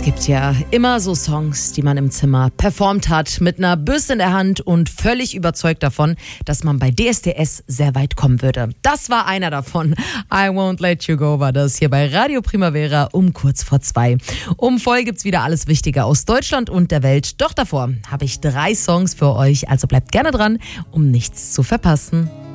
Gibt ja immer so Songs, die man im Zimmer performt hat, mit einer Bürste in der Hand und völlig überzeugt davon, dass man bei DSDS sehr weit kommen würde. Das war einer davon. I Won't Let You Go war das hier bei Radio Primavera um kurz vor 2. Um voll gibt's wieder alles Wichtige aus Deutschland und der Welt. Doch davor habe ich 3 Songs für euch, also bleibt gerne dran, um nichts zu verpassen.